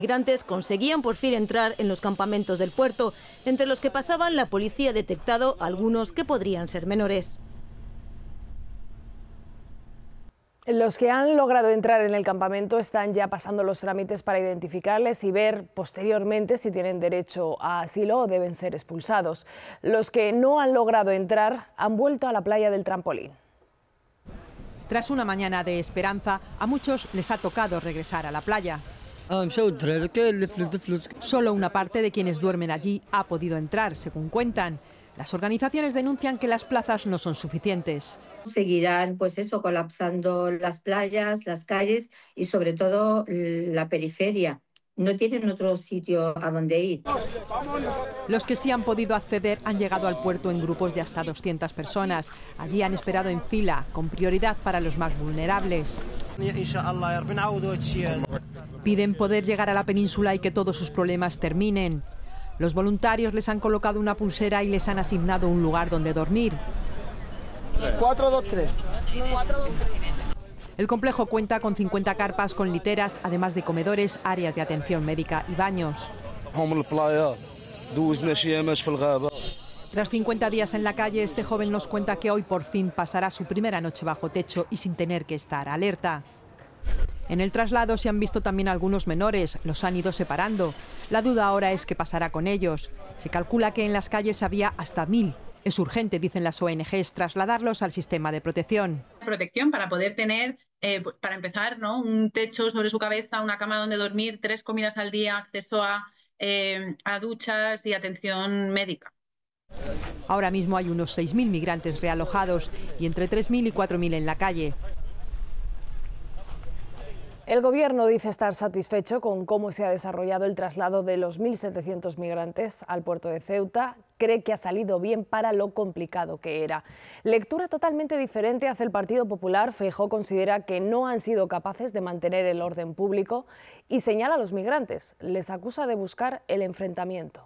Migrantes conseguían por fin entrar en los campamentos del puerto, entre los que pasaban la policía ha detectado algunos que podrían ser menores. Los que han logrado entrar en el campamento están ya pasando los trámites para identificarles y ver posteriormente si tienen derecho a asilo o deben ser expulsados. Los que no han logrado entrar han vuelto a la playa del Trampolín. Tras una mañana de esperanza, a muchos les ha tocado regresar a la playa. Solo una parte de quienes duermen allí ha podido entrar, según cuentan. Las organizaciones denuncian que las plazas no son suficientes. Seguirán, colapsando las playas, las calles y sobre todo la periferia. No tienen otro sitio a donde ir. Los que sí han podido acceder han llegado al puerto en grupos de hasta 200 personas. Allí han esperado en fila, con prioridad para los más vulnerables. Piden poder llegar a la península y que todos sus problemas terminen. Los voluntarios les han colocado una pulsera y les han asignado un lugar donde dormir. 423. El complejo cuenta con 50 carpas con literas, además de comedores, áreas de atención médica y baños. Tras 50 días en la calle, este joven nos cuenta que hoy por fin pasará su primera noche bajo techo y sin tener que estar alerta. En el traslado se han visto también algunos menores, los han ido separando. La duda ahora es qué pasará con ellos. Se calcula que en las calles había hasta 1000. Es urgente, dicen las ONGs, trasladarlos al sistema de protección. Protección para poder tener, para empezar, ¿no?, un techo sobre su cabeza, una cama donde dormir, 3 comidas al día, acceso a duchas y atención médica. Ahora mismo hay unos 6.000 migrantes realojados y entre 3.000 y 4.000 en la calle. El Gobierno dice estar satisfecho con cómo se ha desarrollado el traslado de los 1.700 migrantes al puerto de Ceuta. Cree que ha salido bien para lo complicado que era. Lectura totalmente diferente hace el Partido Popular. Feijóo considera que no han sido capaces de mantener el orden público y señala a los migrantes. Les acusa de buscar el enfrentamiento.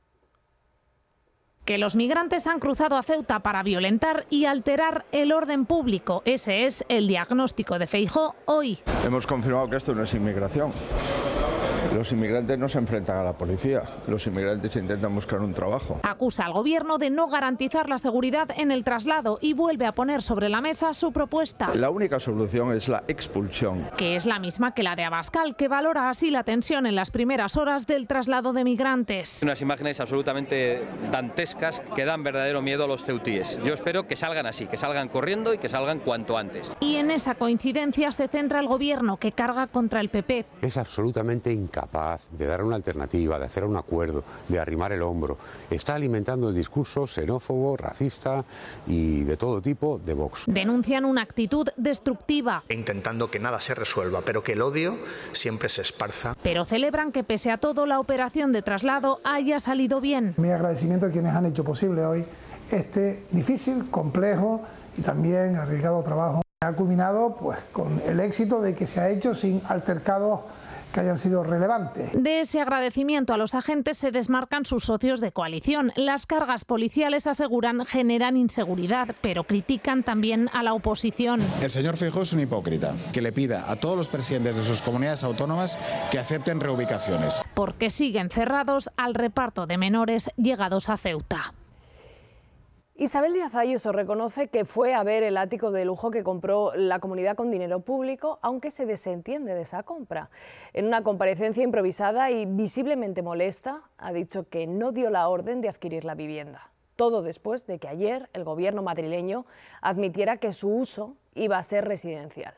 Que los migrantes han cruzado a Ceuta para violentar y alterar el orden público. Ese es el diagnóstico de Feijóo hoy. Hemos confirmado que esto no es inmigración. Los inmigrantes no se enfrentan a la policía, los inmigrantes intentan buscar un trabajo. Acusa al Gobierno de no garantizar la seguridad en el traslado y vuelve a poner sobre la mesa su propuesta. La única solución es la expulsión. Que es la misma que la de Abascal, que valora así la tensión en las primeras horas del traslado de migrantes. Unas imágenes absolutamente dantescas que dan verdadero miedo a los ceutíes. Yo espero que salgan así, que salgan corriendo y que salgan cuanto antes. Y en esa coincidencia se centra el Gobierno, que carga contra el PP. Es absolutamente incapaz de dar una alternativa, de hacer un acuerdo, de arrimar el hombro. Está alimentando el discurso xenófobo, racista y de todo tipo de Vox. Denuncian una actitud destructiva. Intentando que nada se resuelva, pero que el odio siempre se esparza. Pero celebran que pese a todo la operación de traslado haya salido bien. Mi agradecimiento a quienes han hecho posible hoy este difícil, complejo y también arriesgado trabajo. Ha culminado con el éxito de que se ha hecho sin altercados que hayan sido relevantes. De ese agradecimiento a los agentes se desmarcan sus socios de coalición. Las cargas policiales, aseguran, generan inseguridad, pero critican también a la oposición. El señor Feijóo es un hipócrita que le pida a todos los presidentes de sus comunidades autónomas que acepten reubicaciones. Porque siguen cerrados al reparto de menores llegados a Ceuta. Isabel Díaz Ayuso reconoce que fue a ver el ático de lujo que compró la comunidad con dinero público, aunque se desentiende de esa compra. En una comparecencia improvisada y visiblemente molesta, ha dicho que no dio la orden de adquirir la vivienda. Todo después de que ayer el gobierno madrileño admitiera que su uso iba a ser residencial.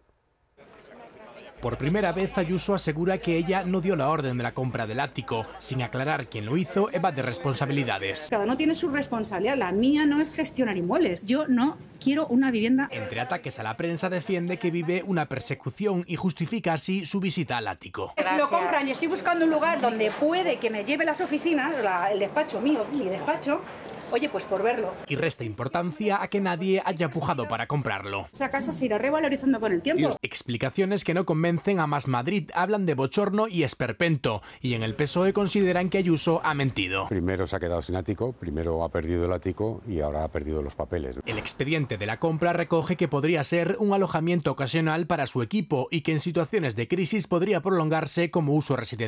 Por primera vez, Ayuso asegura que ella no dio la orden de la compra del ático. Sin aclarar quién lo hizo, evade responsabilidades. Cada uno tiene su responsabilidad. La mía no es gestionar inmuebles. Yo no quiero una vivienda. Entre ataques a la prensa, defiende que vive una persecución y justifica así su visita al ático. Si lo compran y estoy buscando un lugar donde puede que me lleve las oficinas, el despacho mío, mi despacho, Oye, pues por verlo. Y resta importancia a que nadie haya pujado para comprarlo. Esa casa se irá revalorizando con el tiempo. Explicaciones que no convencen a Más Madrid, hablan de bochorno y esperpento, y en el PSOE consideran que Ayuso ha mentido. Primero se ha quedado sin ático, primero ha perdido el ático y ahora ha perdido los papeles. El expediente de la compra recoge que podría ser un alojamiento ocasional para su equipo y que en situaciones de crisis podría prolongarse como uso residencial.